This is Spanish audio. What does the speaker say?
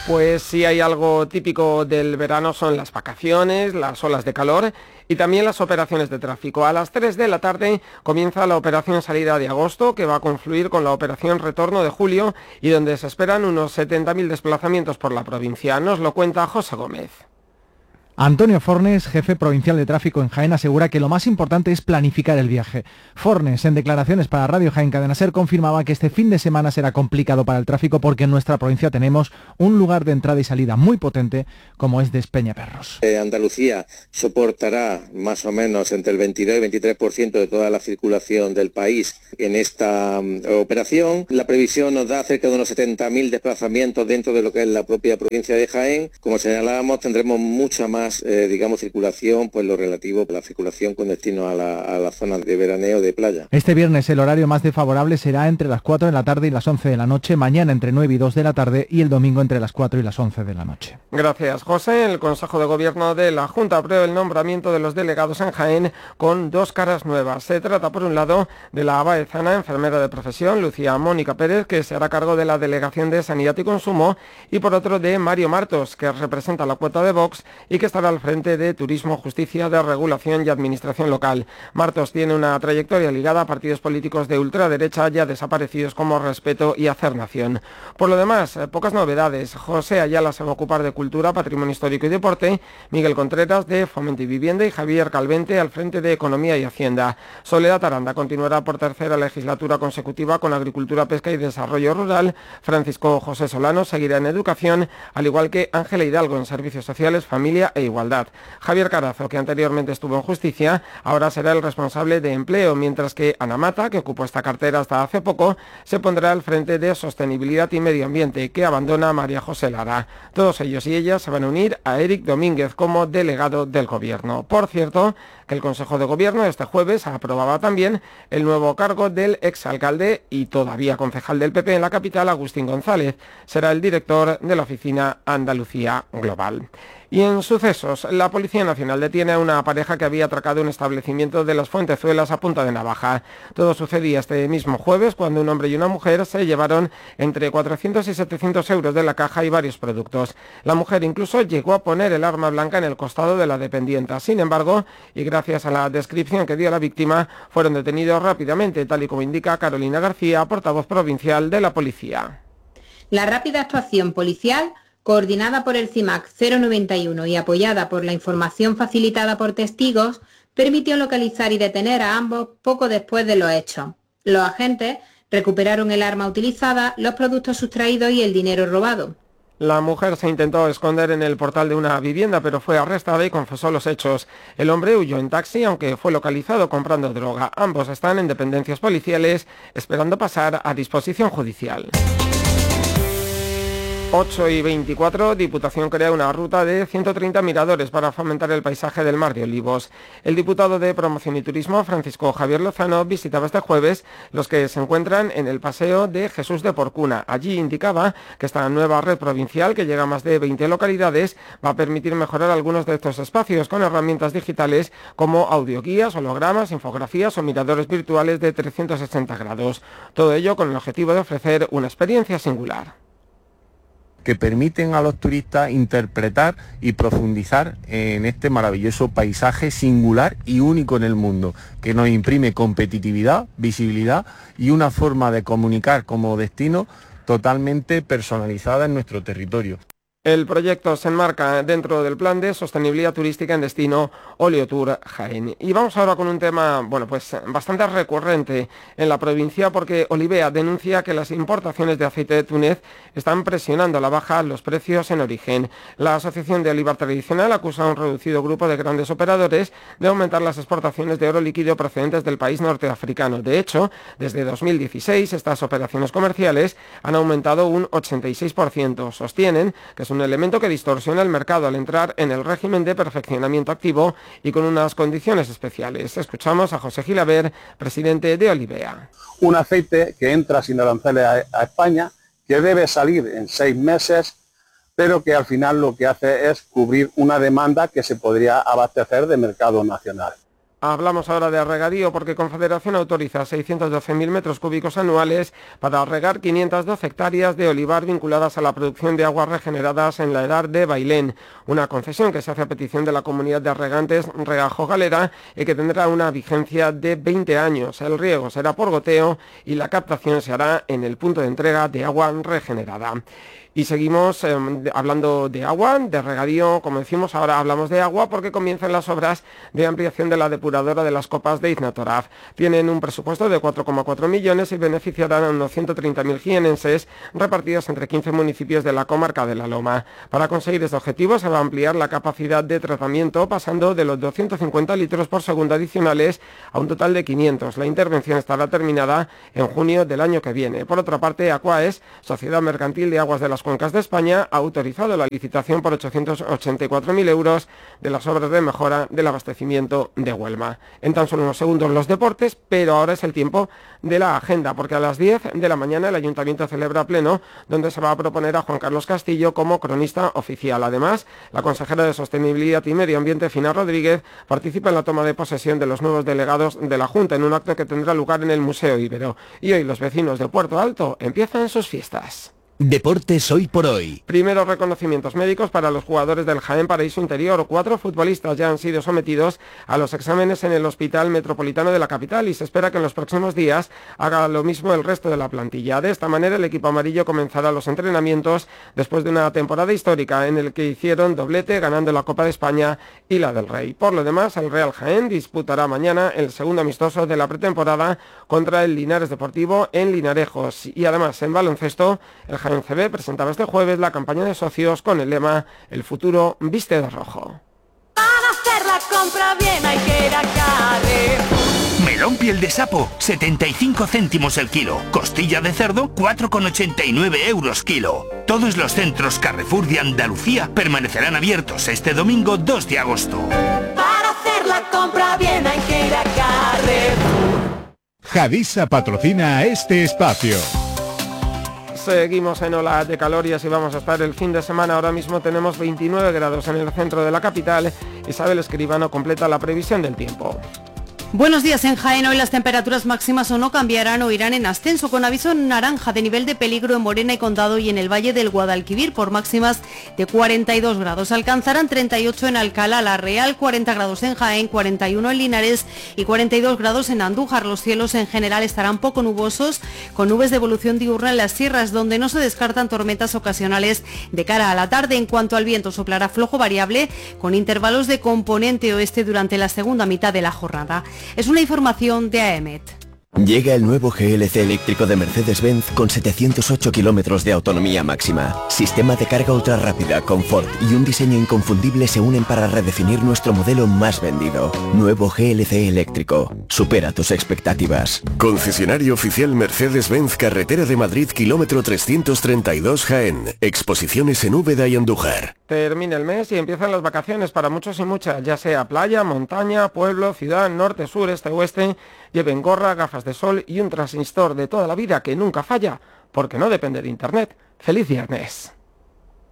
Pues si hay algo típico del verano son las vacaciones, las olas de calor y también las operaciones de tráfico. A las 3 de la tarde comienza la operación salida de agosto, que va a confluir con la operación retorno de julio y donde se esperan unos 70.000 desplazamientos por la provincia. Nos lo cuenta José Gómez. Antonio Fornes, jefe provincial de tráfico en Jaén, asegura que lo más importante es planificar el viaje. Fornes, en declaraciones para Radio Jaén Cadena Ser, confirmaba que este fin de semana será complicado para el tráfico porque en nuestra provincia tenemos un lugar de entrada y salida muy potente como es Despeñaperros. Andalucía soportará más o menos entre el 22 y 23% de toda la circulación del país en esta operación. La previsión nos da cerca de unos 70.000 desplazamientos dentro de lo que es la propia provincia de Jaén. Como señalábamos, tendremos mucha más circulación, pues lo relativo a la circulación con destino a la zona de veraneo de playa. Este viernes el horario más desfavorable será entre las 4 de la tarde y las 11 de la noche, mañana entre 9 y 2 de la tarde y el domingo entre las 4 y las 11 de la noche. Gracias, José. El Consejo de Gobierno de la Junta aprueba el nombramiento de los delegados en Jaén con dos caras nuevas. Se trata, por un lado, de la baezana, enfermera de profesión, Lucía Mónica Pérez, que se hará cargo de la Delegación de Sanidad y Consumo, y por otro de Mario Martos, que representa la cuota de Vox y que estará al frente de Turismo, Justicia, de Regulación y Administración Local. Martos tiene una trayectoria ligada a partidos políticos de ultraderecha ya desaparecidos como Respeto y Hacer Nación. Por lo demás, pocas novedades. José Ayala se va a ocupar de Cultura, Patrimonio Histórico y Deporte, Miguel Contreras de Fomento y Vivienda y Javier Calvente al frente de Economía y Hacienda. Soledad Aranda continuará por tercera legislatura consecutiva con Agricultura, Pesca y Desarrollo Rural. Francisco José Solano seguirá en Educación, al igual que Ángela Hidalgo en Servicios Sociales, Familia e Igualdad. Javier Carazo, que anteriormente estuvo en Justicia, ahora será el responsable de Empleo, mientras que Ana Mata, que ocupó esta cartera hasta hace poco, se pondrá al frente de Sostenibilidad y Medio Ambiente, que abandona María José Lara. Todos ellos y ellas se van a unir a Eric Domínguez como delegado del Gobierno. Por cierto, que el Consejo de Gobierno este jueves aprobaba también el nuevo cargo del exalcalde y todavía concejal del PP en la capital, Agustín González. Será el director de la oficina Andalucía Global. Y en sucesos, la Policía Nacional detiene a una pareja que había atracado un establecimiento de Las Fuentezuelas a punta de navaja. Todo sucedía este mismo jueves cuando un hombre y una mujer se llevaron entre 400 y 700 euros de la caja y varios productos. La mujer incluso llegó a poner el arma blanca en el costado de la dependienta. Sin embargo, y gracias a la descripción que dio la víctima, fueron detenidos rápidamente, tal y como indica Carolina García, portavoz provincial de la policía. La rápida actuación policial, coordinada por el CIMAC 091 y apoyada por la información facilitada por testigos, permitió localizar y detener a ambos poco después de los hechos. Los agentes recuperaron el arma utilizada, los productos sustraídos y el dinero robado. La mujer se intentó esconder en el portal de una vivienda, pero fue arrestada y confesó los hechos. El hombre huyó en taxi, aunque fue localizado comprando droga. Ambos están en dependencias policiales, esperando pasar a disposición judicial. 8:24, Diputación crea una ruta de 130 miradores para fomentar el paisaje del Mar de Olivos. El diputado de Promoción y Turismo, Francisco Javier Lozano, visitaba este jueves los que se encuentran en el Paseo de Jesús de Porcuna. Allí indicaba que esta nueva red provincial, que llega a más de 20 localidades, va a permitir mejorar algunos de estos espacios con herramientas digitales como audioguías, hologramas, infografías o miradores virtuales de 360 grados. Todo ello con el objetivo de ofrecer una experiencia singular, que permiten a los turistas interpretar y profundizar en este maravilloso paisaje singular y único en el mundo, que nos imprime competitividad, visibilidad y una forma de comunicar como destino totalmente personalizada en nuestro territorio. El proyecto se enmarca dentro del plan de sostenibilidad turística en destino Oleotour Jaén. Y vamos ahora con un tema, bastante recurrente en la provincia, porque Olivea denuncia que las importaciones de aceite de Túnez están presionando a la baja los precios en origen. La Asociación de Olivar Tradicional acusa a un reducido grupo de grandes operadores de aumentar las exportaciones de oro líquido procedentes del país norteafricano. De hecho, desde 2016 estas operaciones comerciales han aumentado un 86%. Sostienen que es un elemento que distorsiona el mercado al entrar en el régimen de perfeccionamiento activo y con unas condiciones especiales. Escuchamos a José Gilaber, presidente de Olivea. Un aceite que entra sin aranceles a España, que debe salir en 6 meses, pero que al final lo que hace es cubrir una demanda que se podría abastecer de mercado nacional. Hablamos ahora de regadío porque Confederación autoriza 612.000 metros cúbicos anuales para regar 512 hectáreas de olivar vinculadas a la producción de aguas regeneradas en la edar de Bailén. Una concesión que se hace a petición de la comunidad de regantes Regajo Galera y que tendrá una vigencia de 20 años. El riego será por goteo y la captación se hará en el punto de entrega de agua regenerada. Y seguimos hablando de agua, de regadío, como decimos, ahora hablamos de agua porque comienzan las obras de ampliación de la depuradora de las Copas de Iznatoraf. Tienen un presupuesto de 4,4 millones y beneficiarán a unos 130.000 jienenses repartidos entre 15 municipios de la comarca de La Loma. Para conseguir este objetivo se va a ampliar la capacidad de tratamiento pasando de los 250 litros por segundo adicionales a un total de 500. La intervención estará terminada en junio del año que viene. Por otra parte, Aquaes, Sociedad Mercantil de Aguas de las Cuencas de España, ha autorizado la licitación por 884.000 euros de las obras de mejora del abastecimiento de Huelma. En tan solo unos segundos los deportes, pero ahora es el tiempo de la agenda, porque a las 10 de la mañana el Ayuntamiento celebra pleno, donde se va a proponer a Juan Carlos Castillo como cronista oficial. Además, la consejera de Sostenibilidad y Medio Ambiente, Fina Rodríguez, participa en la toma de posesión de los nuevos delegados de la Junta en un acto que tendrá lugar en el Museo Ibero. Y hoy los vecinos de Puerto Alto empiezan sus fiestas. Deportes hoy por hoy. Primeros reconocimientos médicos para los jugadores del Jaén Paraíso Interior. 4 futbolistas ya han sido sometidos a los exámenes en el Hospital Metropolitano de la capital y se espera que en los próximos días haga lo mismo el resto de la plantilla. De esta manera el equipo amarillo comenzará los entrenamientos después de una temporada histórica en el que hicieron doblete ganando la Copa de España y la del Rey. Por lo demás, el Real Jaén disputará mañana el segundo amistoso de la pretemporada contra el Linares Deportivo en Linarejos. Y además en baloncesto, el Jaén CB presentaba este jueves la campaña de socios con el lema "El futuro viste de rojo". Para hacer la compra bien hay que ir a Carrefour. Melón piel de sapo, 75 céntimos el kilo. Costilla de cerdo, 4,89 euros kilo. Todos los centros Carrefour de Andalucía permanecerán abiertos este domingo 2 de agosto. Para hacer la compra bien hay que ir a Carrefour. Hadisa patrocina este espacio. Seguimos en ola de calor y así vamos a estar el fin de semana. Ahora mismo tenemos 29 grados en el centro de la capital. Isabel Escribano completa la previsión del tiempo. Buenos días. En Jaén hoy las temperaturas máximas o no cambiarán o irán en ascenso, con aviso naranja de nivel de peligro en Morena y Condado y en el Valle del Guadalquivir por máximas de 42 grados. Alcanzarán 38 en Alcalá la Real, 40 grados en Jaén, 41 en Linares y 42 grados en Andújar. Los cielos en general estarán poco nubosos, con nubes de evolución diurna en las sierras, donde no se descartan tormentas ocasionales de cara a la tarde. En cuanto al viento, soplará flojo variable con intervalos de componente oeste durante la segunda mitad de la jornada. Es una información de AEMET. Llega el nuevo GLC eléctrico de Mercedes-Benz con 708 kilómetros de autonomía máxima. Sistema de carga ultra rápida, confort y un diseño inconfundible se unen para redefinir nuestro modelo más vendido. Nuevo GLC eléctrico. Supera tus expectativas. Concesionario oficial Mercedes-Benz, Carretera de Madrid, kilómetro 332 Jaén. Exposiciones en Úbeda y Andújar. Termina el mes y empiezan las vacaciones para muchos y muchas, ya sea playa, montaña, pueblo, ciudad, norte, sur, este, oeste. Lleven gorra, gafas de sol y un transistor de toda la vida que nunca falla, porque no depende de internet. ¡Feliz viernes!